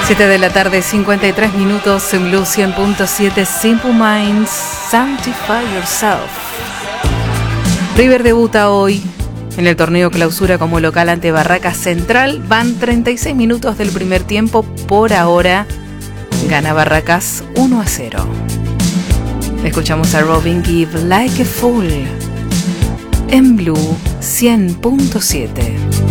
7 de la tarde, 53 minutos en Blue 100.7. Simple Minds, Sanctify Yourself. River debuta hoy en el torneo clausura como local ante Barracas Central. Van 36 minutos del primer tiempo. Por ahora gana Barracas 1-0. Escuchamos a Robin Gibb, Like a Fool, en Blue 100.7.